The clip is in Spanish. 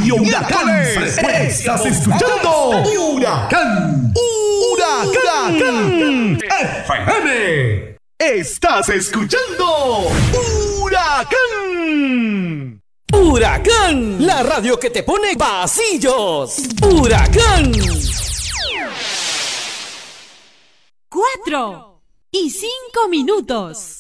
Radio Huracán. Estás escuchando Huracán. Huracán FM. Estás escuchando Huracán. Huracán, la radio que te pone pasillos. Huracán. 4:05.